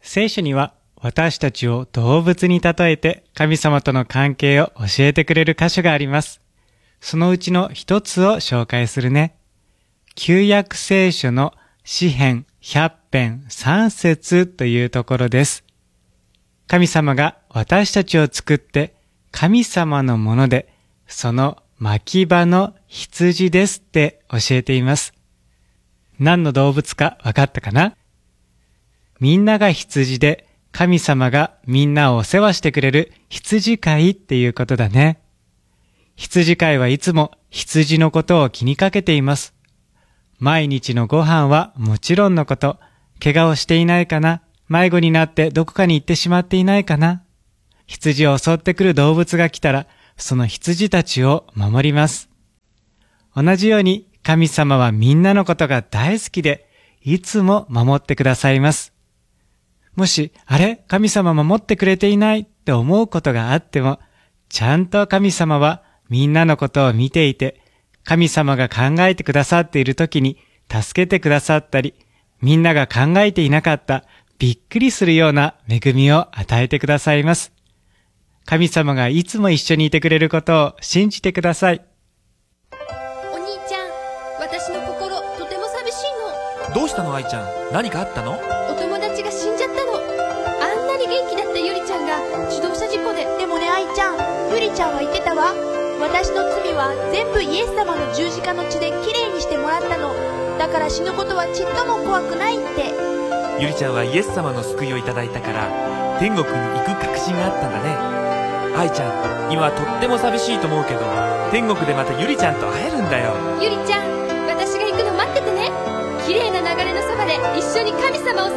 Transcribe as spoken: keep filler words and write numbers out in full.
聖書には私たちを動物に例えて神様との関係を教えてくれる箇所があります。そのうちの一つを紹介するね。旧約聖書の詩編ひゃっぺんさんせつというところです。神様が私たちを作って神様のもので、その牧場の羊ですって教えています。何の動物か分かったかな？みんなが羊で、神様がみんなをお世話してくれる羊飼いっていうことだね。羊飼いはいつも羊のことを気にかけています。毎日のご飯はもちろんのこと、怪我をしていないかな、迷子になってどこかに行ってしまっていないかな。羊を襲ってくる動物が来たら、その羊たちを守ります。同じように神様はみんなのことが大好きで、いつも守ってくださいます。もし、あれ？神様守ってくれていないって思うことがあっても、ちゃんと神様はみんなのことを見ていて、神様が考えてくださっている時に助けてくださったり、みんなが考えていなかったびっくりするような恵みを与えてくださいます。神様がいつも一緒にいてくれることを信じてください。 お兄ちゃん、私の心とても寂しいの。 どうしたの愛ちゃん、何かあったの？ お友達が死んじゃったの。あんなに元気だったゆりちゃんが自動車事故で。 でもね愛ちゃん、ゆりちゃんは言ってたわ。私の罪は全部イエス様の十字架の血できれいにしてもらったの。だから死ぬことはちっとも怖くないって。 ゆりちゃんはイエス様の救いをいただいたから天国に行く確信があったんだね。愛ちゃん、今はとっても寂しいと思うけど、天国でまたゆりちゃんと会えるんだよ。 ゆりちゃん、私が行くの待っててね。きれいな流れのそばで一緒に神様を